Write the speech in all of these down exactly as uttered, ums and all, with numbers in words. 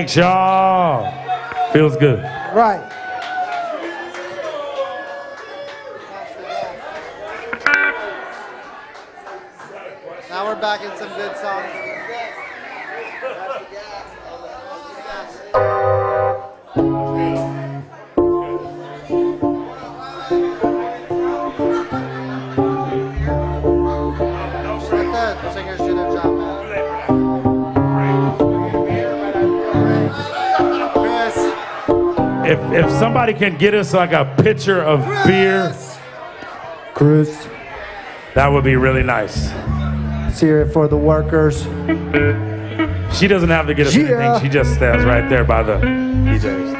Thanks, y'all. Feels good. Right. Now we're back in some good songs. Just let the singers do their job, man. Chris. If if somebody can get us like a pitcher of beer, Chris. that would be really nice. Let's hear it for the workers. She doesn't have to get us Yeah. anything. She just stands right there by the D Js.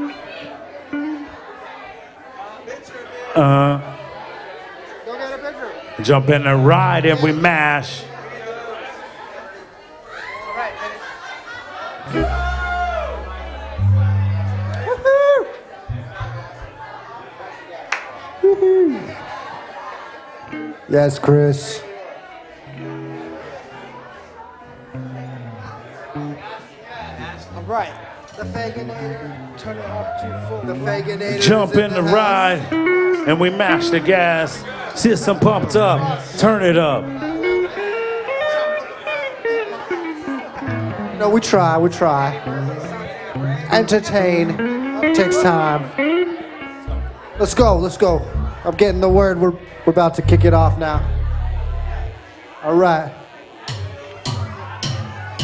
Uh, Go get a picture. jump in the ride and we mash. Yes, Chris. All right. The Faginator. Turn it up to full. The Faginator. Jump is in the ride and we mash the gas. System pumped up. Turn it up. No, we try, we try. Entertain. Takes time. Let's go, let's go. I'm getting the word. We're, we're about to kick it off now. All right.